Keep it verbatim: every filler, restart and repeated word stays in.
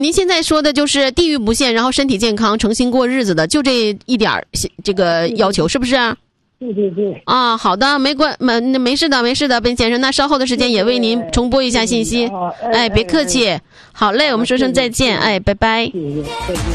您现在说的就是地域不限，然后身体健康，诚心过日子的，就这一点儿这个要求，是不是？ 对对对。 啊，好的，没关没没事的，没事的，本先生，那稍后的时间也为您重播一下信息。哎，别客气。好嘞，我们说声再见。哎，拜拜。